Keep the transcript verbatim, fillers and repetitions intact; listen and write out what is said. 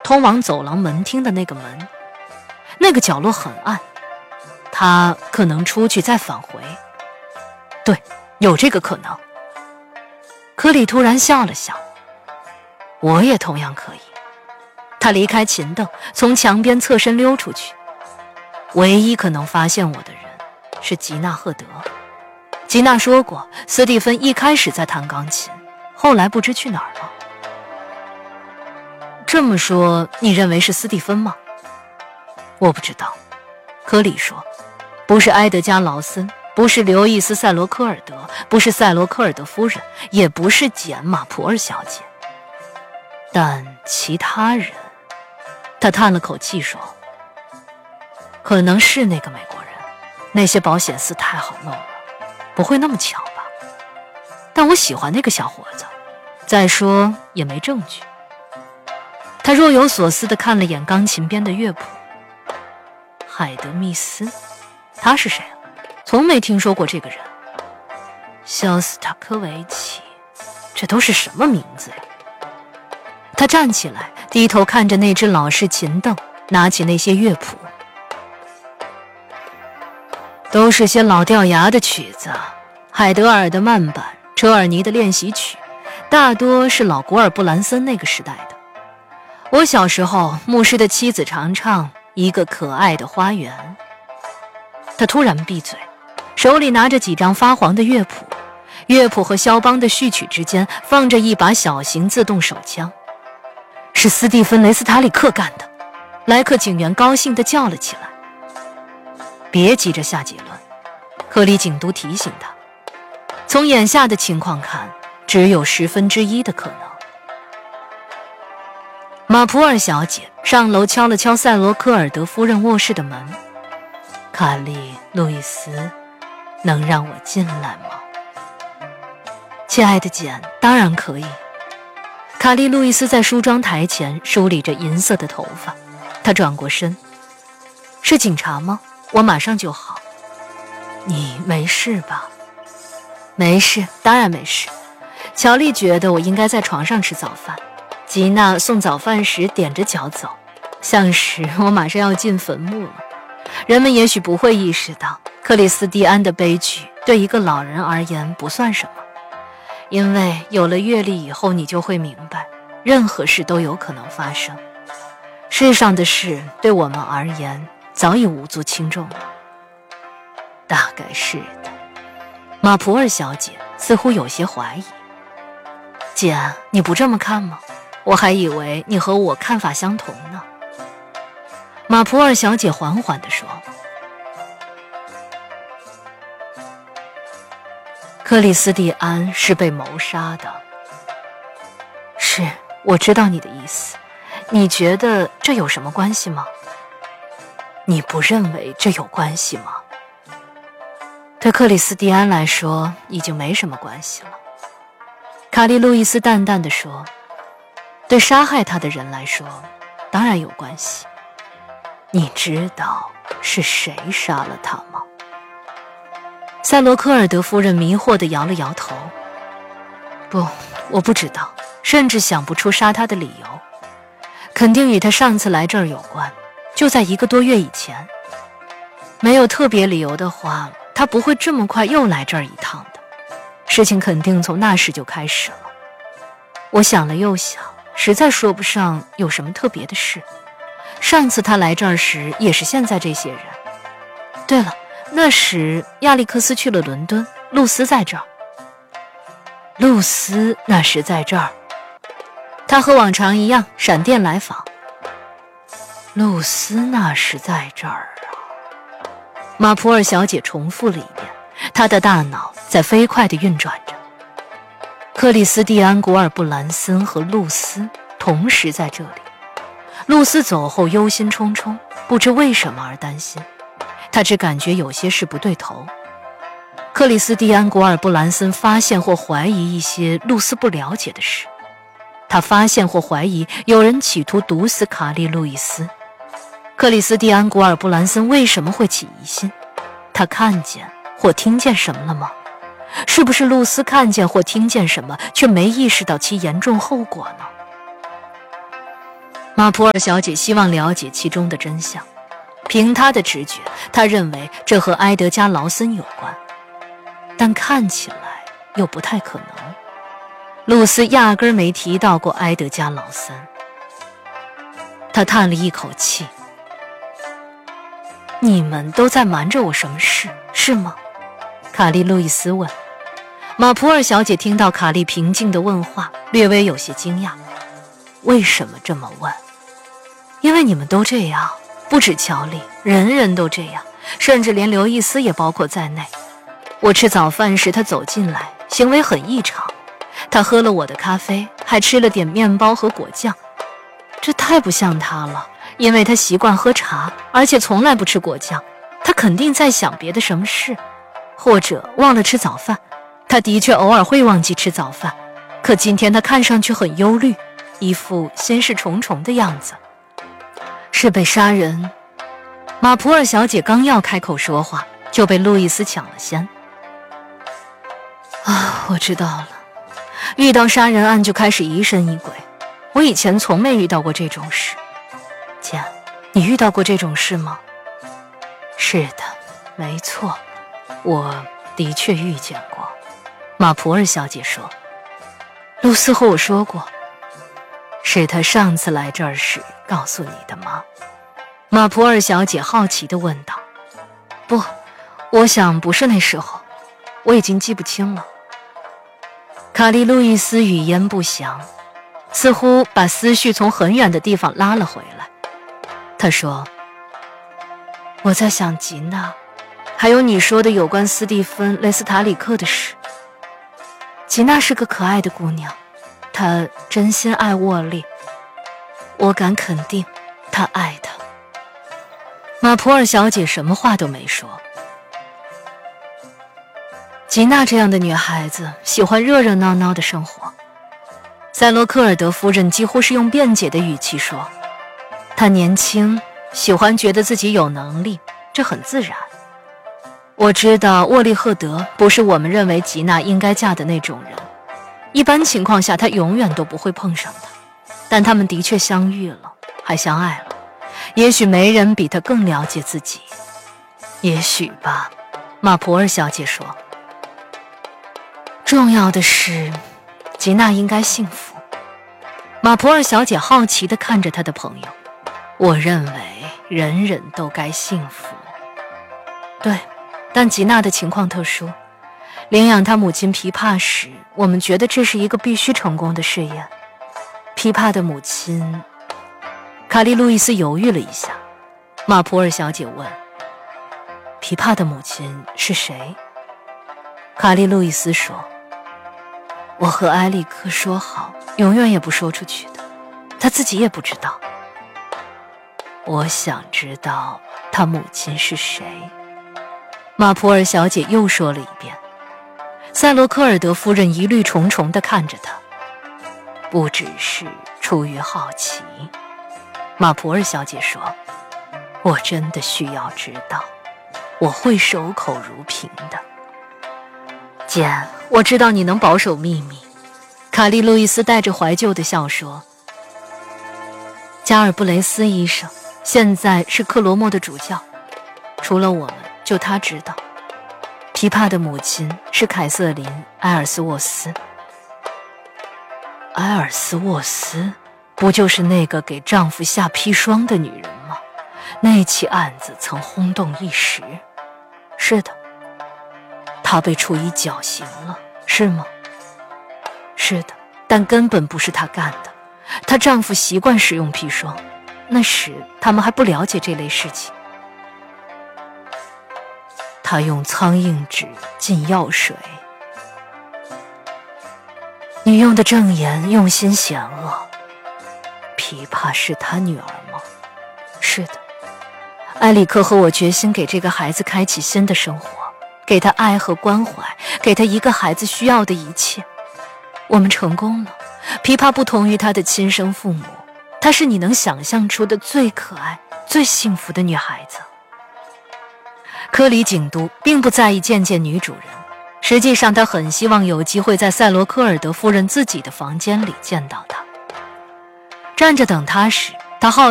通往走廊门厅的那个门。那个角落很暗，他可能出去再返回。对，有这个可能。科里突然笑了笑。我也同样可以。他离开琴凳，从墙边侧身溜出去。唯一可能发现我的人是吉娜·赫德。吉娜说过，斯蒂芬一开始在弹钢琴，后来不知去哪儿了。这么说，你认为是斯蒂芬吗？我不知道。科里说，不是埃德加·劳森，不是刘易斯·塞罗科尔德，不是塞罗科尔德夫人，也不是简·马普尔小姐。但其他人，他叹了口气说，可能是那个美国人。那些保险丝太好弄了，不会那么巧吧？但我喜欢那个小伙子，再说也没证据。他若有所思地看了眼钢琴边的乐谱。海德密斯，他是谁啊？从没听说过这个人。肖斯塔科维奇，这都是什么名字呀？他站起来，低头看着那只老式琴凳，拿起那些乐谱。都是些老掉牙的曲子，海德尔的慢板，车尔尼的练习曲，大多是老古尔布兰森那个时代的。我小时候，牧师的妻子常唱《一个可爱的花园》。他突然闭嘴，手里拿着几张发黄的乐谱，乐谱和肖邦的序曲之间放着一把小型自动手枪。是斯蒂芬·雷斯塔里克干的，莱克警员高兴地叫了起来。别急着下结论，克里警督提醒他，从眼下的情况看，只有十分之一的可能。马普尔小姐上楼敲了敲塞罗科尔德夫人卧室的门。卡利·路易斯，能让我进来吗？亲爱的简，当然可以。卡利·路易斯在梳妆台前梳理着银色的头发，他转过身。是警察吗？我马上就好。你没事吧？没事，当然没事。乔丽觉得我应该在床上吃早饭。吉娜送早饭时踮着脚走，像是我马上要进坟墓了。人们也许不会意识到，克里斯蒂安的悲剧对一个老人而言不算什么，因为有了阅历以后，你就会明白，任何事都有可能发生。世上的事对我们而言早已无足轻重了。大概是的。马普尔小姐似乎有些怀疑。姐，你不这么看吗？我还以为你和我看法相同呢。马普尔小姐缓缓地说，克里斯蒂安是被谋杀的。是，我知道你的意思。你觉得这有什么关系吗？你不认为这有关系吗？对克里斯蒂安来说，已经没什么关系了。卡利·路易斯淡淡地说，对杀害他的人来说，当然有关系。你知道是谁杀了他吗？塞罗科尔德夫人迷惑地摇了摇头。不，我不知道，甚至想不出杀他的理由。肯定与他上次来这儿有关，就在一个多月以前。没有特别理由的话，他不会这么快又来这儿一趟的。事情肯定从那时就开始了。我想了又想，实在说不上有什么特别的事。上次他来这儿时也是现在这些人。对了，那时亚历克斯去了伦敦，露丝在这儿。露丝那时在这儿，他和往常一样闪电来访。露丝那时在这儿啊。马普尔小姐重复了一遍，她的大脑在飞快地运转着。克里斯蒂安·古尔布兰森和露丝同时在这里。露丝走后忧心忡忡，不知为什么而担心，她只感觉有些事不对头。克里斯蒂安·古尔布兰森发现或怀疑一些露丝不了解的事，他发现或怀疑有人企图毒死卡利·路易斯。克里斯蒂安·古尔布兰森为什么会起疑心？他看见或听见什么了吗？是不是露丝看见或听见什么，却没意识到其严重后果呢？ 马普尔小姐希望了解其中的真相。凭她的直觉，她认为这和埃德加·劳森有关，但看起来又不太可能。露丝压根儿没提到过埃德加·劳森。她叹了一口气：“你们都在瞒着我什么事，是吗？”卡莉·路易斯问。马普尔小姐听到卡莉平静的问话，略微有些惊讶。为什么这么问？因为你们都这样，不止乔丽，人人都这样，甚至连刘易斯也包括在内。我吃早饭时，他走进来，行为很异常。他喝了我的咖啡，还吃了点面包和果酱。这太不像他了，因为他习惯喝茶，而且从来不吃果酱。他肯定在想别的什么事，或者忘了吃早饭。他的确偶尔会忘记吃早饭，可今天他看上去很忧虑，一副心事重重的样子。是被杀人。马普尔小姐刚要开口说话，就被路易斯抢了先。啊，我知道了，遇到杀人案就开始疑神疑鬼。我以前从没遇到过这种事。姐，你遇到过这种事吗？是的，没错，我的确遇见过。马普尔小姐说。露丝和我说过。是她上次来这儿时告诉你的吗？马普尔小姐好奇地问道。不，我想不是那时候，我已经记不清了。卡莉·路易斯语焉不详，似乎把思绪从很远的地方拉了回来。她说：“我在想吉娜，还有你说的有关斯蒂芬·雷斯塔里克的事。吉娜是个可爱的姑娘，她真心爱沃利，我敢肯定，她爱他。”马普尔小姐什么话都没说。吉娜这样的女孩子喜欢热热闹闹的生活。塞罗克尔德夫人几乎是用辩解的语气说，她年轻，喜欢觉得自己有能力，这很自然。我知道沃利赫德不是我们认为吉娜应该嫁的那种人，一般情况下她永远都不会碰上的，但他们的确相遇了，还相爱了。也许没人比她更了解自己。也许吧，马普尔小姐说。重要的是，吉娜应该幸福。马普尔小姐好奇地看着她的朋友。我认为人人都该幸福。对，但吉娜的情况特殊。领养她母亲琵琶时，我们觉得这是一个必须成功的试验。琵琶的母亲……卡莉·路易斯犹豫了一下。马普尔小姐问：“琵琶的母亲是谁？”卡莉·路易斯说：“我和埃里克说好，永远也不说出去的，他自己也不知道。我想知道他母亲是谁。”马普尔小姐又说了一遍。塞罗克尔德夫人疑虑重重地看着她，不只是出于好奇。马普尔小姐说：“我真的需要知道，我会守口如瓶的。”姐，我知道你能保守秘密。卡莉·路易斯带着怀旧的笑说：“加尔布雷斯医生现在是克罗莫的主教，除了我们，就他知道。琵琶的母亲是凯瑟琳·埃尔斯沃斯。”埃尔斯沃斯不就是那个给丈夫下砒霜的女人吗？那起案子曾轰动一时。是的，她被处以绞刑了，是吗？是的，但根本不是她干的。她丈夫习惯使用砒霜，那时他们还不了解这类事情。她用苍蝇纸浸药水。你用的证言用心险恶。琵琶是她女儿吗？是的。埃里克和我决心给这个孩子开启新的生活，给他爱和关怀，给他一个孩子需要的一切。我们成功了。琵琶不同于他的亲生父母，她是你能想象出的最可爱、最幸福的女孩子。科里警督并不在意见见女主人，实际上他很希望有机会在塞罗科尔德夫人自己的房间里见到她。站着等她时， 他好